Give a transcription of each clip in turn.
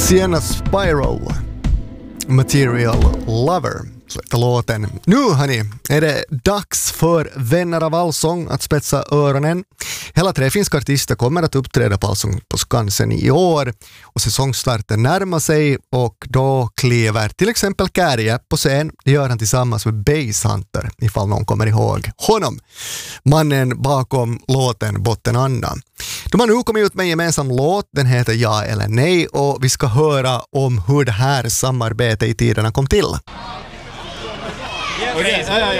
Sienna Spiral, Material Lover, så heter låten. Nu hörni, är det dags för Vänner av allsång att spetsa öronen. Hela 3 finska artister kommer att uppträda på Allsång på Skansen i år och säsongstarten närmar sig, och då kliver till exempel Kärje på scen. Det gör han tillsammans med Basshunter, ifall någon kommer ihåg honom. Mannen bakom låten Bottenanda. De har nu kommit ut med en gemensam låt, den heter Ja eller Nej, och vi ska höra om hur det här samarbetet i tiderna kom till. Okay.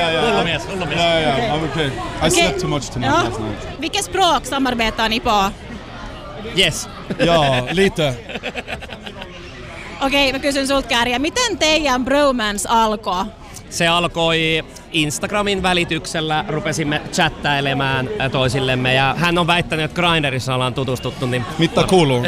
Okay. I slept too much tonight last night. Vilket språk samarbetar ni på? Yes. Ja, lite. Okei, mä kysyn sulta, Kärje, miten teidän bromance alkoi? Se alkoi Instagramin välityksellä, rupesimme chattailemaan toisillemme ja hän on väittänyt, että Grindrissa ollaan tutustuttu. Niin Mitä kuuluu?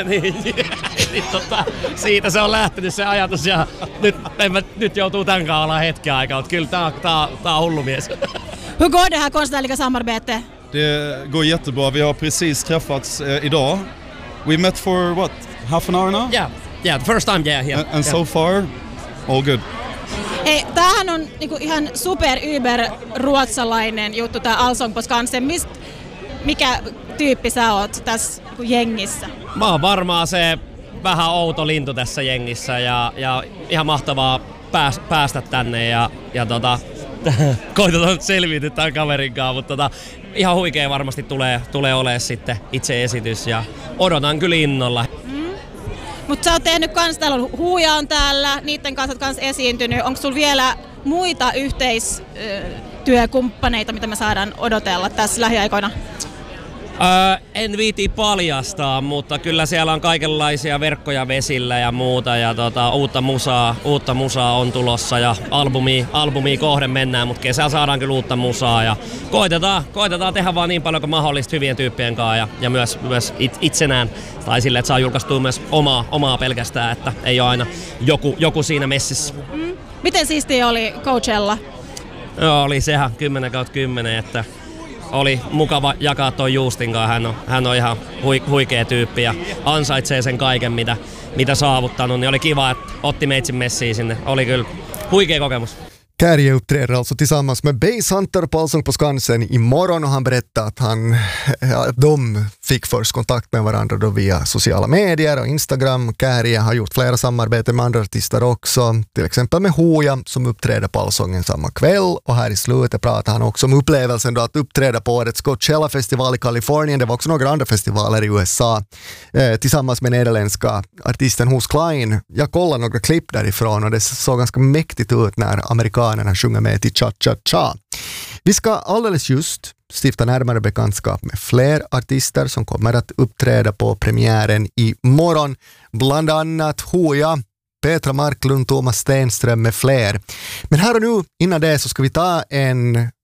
Siitä se on lähtenyt se ajatus ja nyt joutuu tämän kanssa olla hetken aikaa, mutta kyllä tää on hullu mies. Hur går det här konstnärliga samarbetet? Det går jättebra. Vi har precis träffats idag. We met for what? Half an hour now? Yeah, the first time, yeah. And so far, all good. Hei, tämähän on niinku ihan ruotsalainen juttu, tää Allsång på Skansen. Mikä tyyppi sä oot tässä jengissä? Mä oon varmaan se vähän outo lintu tässä jengissä ja ihan mahtavaa päästä tänne ja koitetaan selviytyä tämän kaverin kanssa, mutta ihan huikea varmasti tulee olemaan sitten itse esitys ja odotan kyllä innolla. Mutta sä oot tehnyt kans, täällä on Huuja on täällä, niiden kanssa oot kans esiintynyt. Onko sulla vielä muita yhteistyökumppaneita, mitä me saadaan odotella tässä lähiaikoina? En viiti paljastaa, mutta kyllä siellä on kaikenlaisia verkkoja vesillä ja muuta ja uutta musaa on tulossa ja albumia kohden mennään, mutta kesällä saadaan kyllä uutta musaa ja koitetaan tehdä vaan niin paljon kuin mahdollista hyvien tyyppien kanssa ja myös itsenään tai sille, että saa julkaistua myös omaa pelkästään, että ei ole aina joku siinä messissä. Miten siistiä oli Coachella? Joo, oli sehän 10/10, että oli mukava jakaa toi Juustin kanssa. Hän on ihan huikea tyyppi ja ansaitsee sen kaiken, mitä saavuttanut. Niin oli kiva, että otti meitsin messiin sinne. Oli kyllä huikea kokemus. Kärje uppträder alltså tillsammans med Basshunter på Allsång på Skansen imorgon, och han berättade att de fick först kontakt med varandra då via sociala medier och Instagram. Kärje har gjort flera samarbeten med andra artister också, till exempel med Huuja som uppträder på Allsången samma kväll, och här i slutet pratar han också om upplevelsen då att uppträda på årets Coachella-festival i Kalifornien. Det var också några andra festivaler i USA tillsammans med nederländska artisten Hos Klein. Jag kollade några klipp därifrån och det såg ganska mäktigt ut när amerikanerna sjunger med till Cha Cha Cha. Vi ska alldeles just stifta närmare bekantskap med fler artister som kommer att uppträda på premiären i morgon. Bland annat Huuja, Petra Marklund, Thomas Stenström med fler. Men här och nu, innan det, så ska vi ta en